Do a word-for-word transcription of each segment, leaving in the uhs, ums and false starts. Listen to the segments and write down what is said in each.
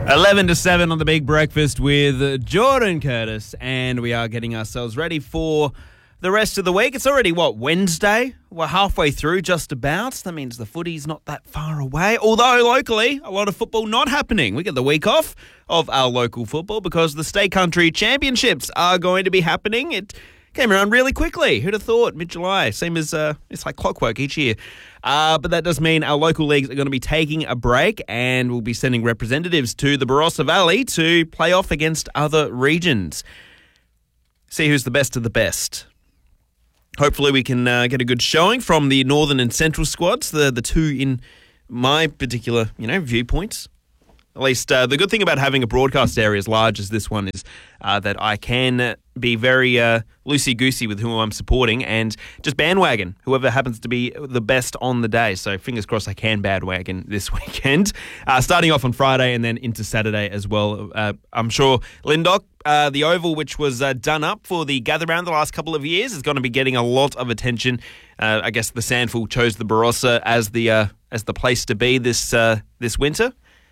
eleven to seven on the Big Breakfast with Jordan Curtis, and we are getting ourselves ready for the rest of the week. It's already, what, Wednesday? We're halfway through, just about. That means the footy's not that far away. Although, locally, a lot of football not happening. We get the week off of our local football because the State Country Championships are going to be happening. It came around really quickly. Who'd have thought? Mid-July. Same as, uh, it's like clockwork each year. Uh, but that does mean our local leagues are going to be taking a break, and we'll be sending representatives to the Barossa Valley to play off against other regions. See who's the best of the best. Hopefully we can uh, get a good showing from the Northern and Central squads, the the two in my particular, you know, viewpoints. At least uh, the good thing about having a broadcast area as large as this one is uh, that I can be very uh, loosey-goosey with who I'm supporting and just bandwagon whoever happens to be the best on the day. So fingers crossed I can bandwagon this weekend. Uh, starting off on Friday and then into Saturday as well. Uh, I'm sure Lyndoch, uh, the Oval, which was uh, done up for the gather round the last couple of years, is going to be getting a lot of attention. Uh, I guess the Sandful chose the Barossa as the uh, as the place to be this uh, this winter,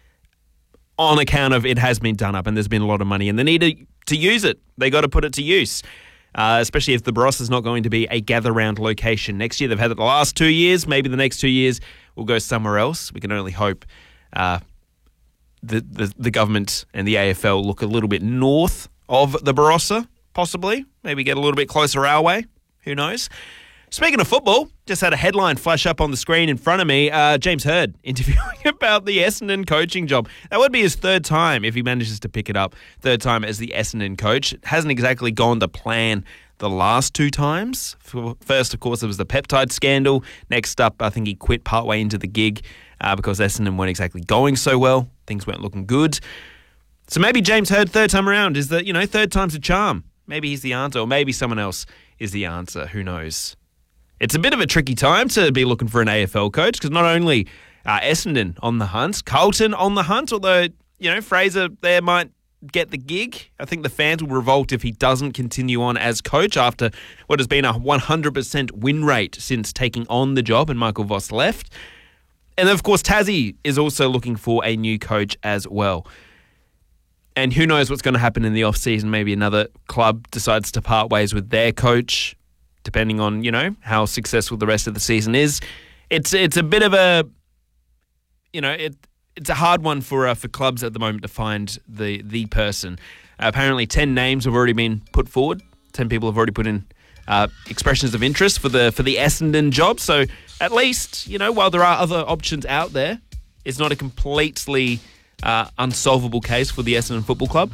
on account of it has been done up and there's been a lot of money and they need to, to use it. They got to put it to use, uh, especially if the Barossa is not going to be a gather-round location next year. They've had it the last two years. Maybe the next two years will go somewhere else. We can only hope uh, the, the, the government and the A F L look a little bit north of the Barossa, possibly. Maybe get a little bit closer our way. Who knows? Speaking of football, just had a headline flash up on the screen in front of me. Uh, James Hird interviewing about the Essendon coaching job. That would be his third time if he manages to pick it up. Third time as the Essendon coach. It hasn't exactly gone to plan the last two times. First, of course, there was the peptide scandal. Next up, I think he quit partway into the gig uh, because Essendon weren't exactly going so well. Things weren't looking good. So maybe James Hird, third time around, is the, you know, third time's a charm. Maybe he's the answer, or maybe someone else is the answer. Who knows? It's a bit of a tricky time to be looking for an A F L coach because not only uh, Essendon on the hunt, Carlton on the hunt, although, you know, Fraser there might get the gig. I think the fans will revolt if he doesn't continue on as coach after what has been a one hundred percent win rate since taking on the job and Michael Voss left. And, of course, Tassie is also looking for a new coach as well. And who knows what's going to happen in the off-season. Maybe another club decides to part ways with their coach, depending on, you know, how successful the rest of the season is. It's it's a bit of a, you know, it it's a hard one for uh, for clubs at the moment to find the the person. Uh, apparently, ten names have already been put forward. Ten people have already put in uh, expressions of interest for the for the Essendon job. So at least, you know, while there are other options out there, it's not a completely uh, unsolvable case for the Essendon Football Club.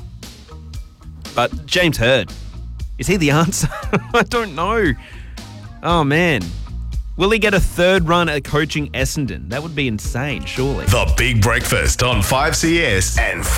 But James Hird, is he the answer? I don't know. Oh, man. Will he get a third run at coaching Essendon? That would be insane, surely. The Big Breakfast on five C S and